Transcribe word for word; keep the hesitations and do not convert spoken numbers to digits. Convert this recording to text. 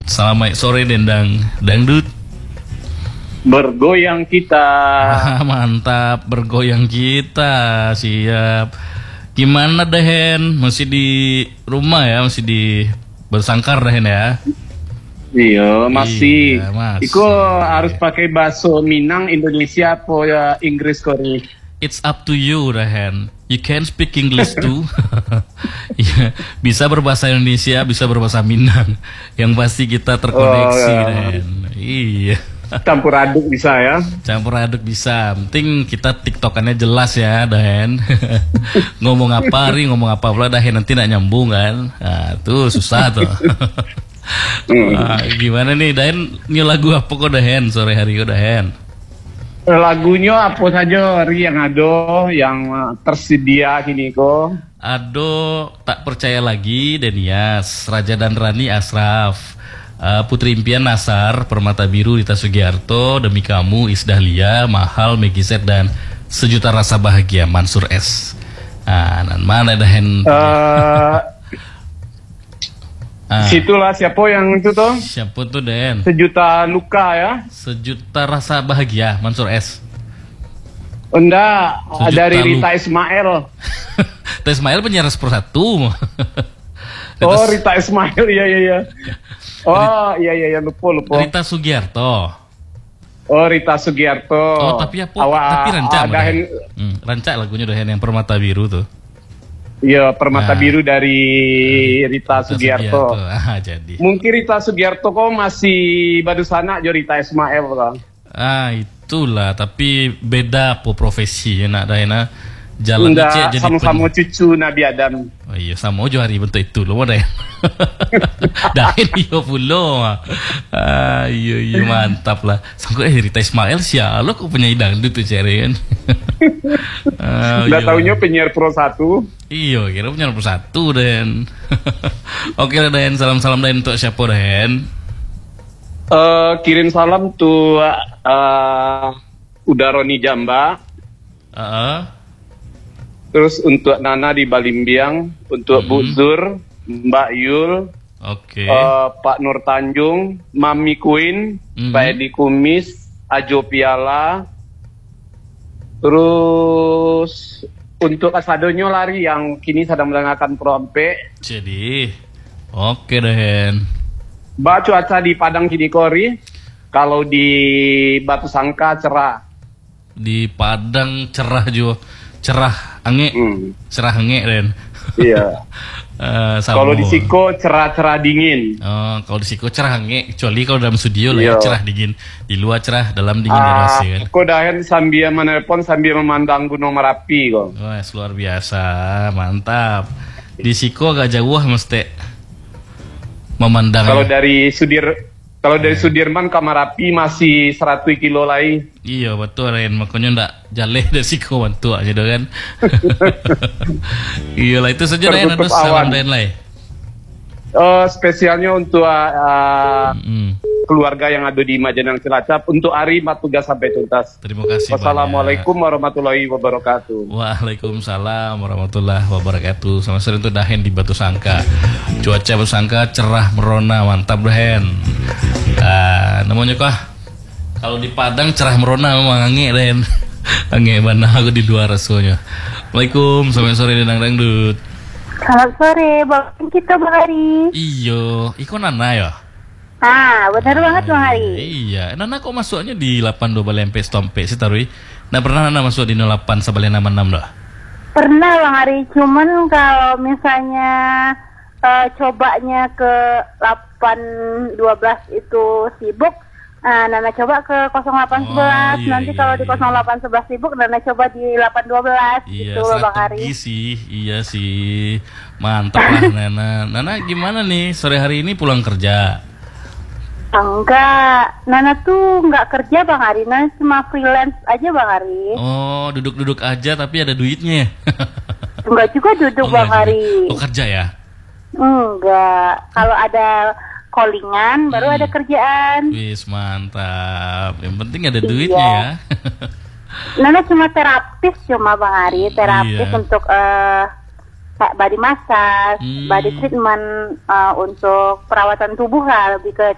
Selamat sore Dendang Dangdut. Bergoyang kita. Mantap, bergoyang kita. Siap. Gimana Dehen? Masih di rumah ya? Masih di bersangkar Dehen ya? Iya, masih. Iya, masih. Iko harus pakai bahasa Minang, Indonesia, apa ya Inggris Korea. It's up to you, Dehen. You can speak English too. Ya, bisa berbahasa Indonesia, bisa berbahasa Minang. Yang pasti kita terkoneksi, oh, ya. Dehen. Iya. Campur aduk bisa ya. Campur aduk bisa. Penting kita tiktokannya jelas ya, Dahen. Ngomong apa hari, ngomong apa pula Dahen nanti nak nyambung kan. Nah, tuh susah tuh. Nah, gimana nih Dahen? Ini lagu apa kok Dahen sore hari kok Dahen? Lagunya apa saja Ri yang ada yang tersedia kini kok. Ado tak percaya lagi Denias, Raja dan Rani Asraf. Uh, Putri Impian Nasar, Permata Biru Rita Sugiarto, Demi Kamu Isdahlia, Mahal Megizet dan Sejuta Rasa Bahagia Mansur S. Ah, nan mana dah hen? Uh, ah. Situlah siapa yang itu tuh? Siapa tuh Den? Sejuta Luka ya? Sejuta Rasa Bahagia Mansur S. Enggak, dari Rita Luka. Ismail. Rita Ismail penyiar Satu. Oh, Rita Ismail, iya iya iya. Oh, iya iya iya lupa lupa. Rita Sugiarto. Oh, Rita Sugiarto. Oh, tapi apa? Awa, tapi rancak ada yang hmm, rancak lagunya Dahen yang Permata Biru tuh. Iya, Permata nah, Biru dari Rita, Rita Sugiarto. Sugiarto. Ah, jadi. Mungkin Rita Sugiarto kok masih baru sana jo Rita Ismail kan. Ah, itulah, tapi beda po profesi ya nak Dahen. Jalan jadi sama-sama cucu Nabi Adam. Oh iya, sama aja hari bentuk itu loh Dahen. Dahen iyo pulo. Ah, iya iya mantap lah. Sanggup eh Rita Ismail siapa kok punya dangdut tuh cari kan. Ah, udah taunya penyiar Pro satu. Iya, kira penyiar Pro satu Den. Oke lah Den, salam-salam Den untuk siapa Den? Uh, kirim salam tuh uh, Udaroni Jamba. Uh -uh. Terus untuk Nana di Balimbiang, untuk mm-hmm. Bu Zur, Mbak Yul, okay. uh, Pak Nur Tanjung, Mami Queen, mm-hmm. Pak Edi Kumis, Ajo Piala. Terus untuk Asadonyo Lari yang kini sedang mendengarkan Prompe. Jadi, oke okay, Den. Mbak cuaca di Padang kini Kori, kalau di Batu Sangka cerah. Di Padang cerah juga. Cerah ange, hmm. cerah ange Den. Iya. uh, kalau di Siko cerah-cerah dingin. Oh, kalau di Siko cerah ange, kecuali kalau dalam studio lah ya cerah dingin. Di luar cerah, dalam dingin uh, ya kan. Kok Dahen sambil menelpon sambil memandang Gunung Merapi kok. Oh, luar biasa, mantap. Di Siko agak jauh mesti memandang. Kalau dari Sudir Kalau dari Sudirman ke Merapi masih seratus kilo lagi. Iya betul Ren, makanya ndak jaleh dari Siko bantu aja kan. Iyalah itu saja Ren, ada salam Ren lah. Uh, spesialnya untuk uh, mm. keluarga yang ada di Majenang Cilacap. Untuk Ari tugas sampai tuntas. Terima kasih. Wassalamualaikum banyak. warahmatullahi wabarakatuh. Waalaikumsalam warahmatullahi wabarakatuh. Sama sering untuk Dahen di Batu Sangka. Cuaca Batu Sangka cerah merona, mantap Dahen. Uh, namanya kah? Kalau di Padang cerah merona memang ange Den. Ange mana aku di luar rasanya. Waalaikum, selamat sore Dendang Dangdut. Selamat sore, Bang kita Bang Hari. Iyo, iko Nana ya? Ah, benar ah, banget Bang Hari. Iya, Nana kok masuknya di delapan dua Balempe Stompe sih Tarui? Nah pernah Nana masuk di nol delapan Sabale enam enam dah? Pernah Bang Hari, cuman kalau misalnya uh, cobanya ke delapan dua belas itu sibuk, uh, Nana coba ke nol delapan sebelas. Oh, iya, nanti iya, kalau iya. di nol delapan sebelas sibuk, Nana coba di delapan dua belas. Iya, gitu loh Bang Hari. Sih, iya sih, mantap lah Nana. Nana gimana nih sore hari ini pulang kerja? Enggak, Nana tuh nggak kerja Bang Hari, Nana cuma freelance aja Bang Hari. Oh, duduk-duduk aja tapi ada duitnya. Enggak juga duduk oh, Bang Hari. Oh kerja ya? Enggak, kalau ada callingan baru hmm. ada kerjaan. Wis mantap, yang penting ada duitnya iya. ya. Nana cuma terapis cuma Bang Hari, terapis iya. untuk uh, kayak body massage, hmm. body treatment uh, untuk perawatan tubuh lah, lebih ke